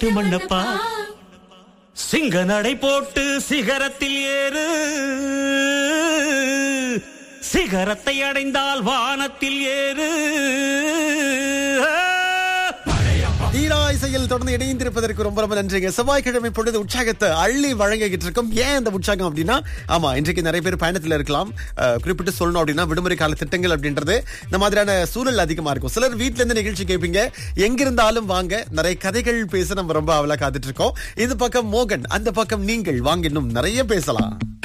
மண்ணப்பா சிங்க நடை போட்டு சிகரத்தில் ஏறு, சிகரத்தை அடைந்தால் வானத்தில் ஏறு. ஈராய்சையில் தொடர்ந்து இணைந்திருப்பதற்கு ரொம்ப ரொம்ப நன்றிங்க. செவ்வாய்க்கிழமை பொழுது உற்சாகத்தை அள்ளி வழங்கிட்டு இருக்கோம். ஏன் இந்த உற்சாகம் அப்படின்னா, ஆமா இன்றைக்கு நிறைய பேர் பயணத்துல இருக்கலாம். குறிப்பிட்டு சொல்லணும் அப்படின்னா விடுமுறை கால திட்டங்கள் அப்படின்றது இந்த மாதிரியான சூழல் அதிகமா இருக்கும். சிலர் வீட்டுல இருந்து நிகழ்ச்சி கேட்பீங்க. எங்கிருந்தாலும் வாங்க, நிறைய கதைகள் பேச நம்ம ரொம்ப அவலா காத்துட்டு இருக்கோம். இது பக்கம் மோகன், அந்த பக்கம் நீங்கள் வாங்க, இன்னும் நிறைய பேசலாம்.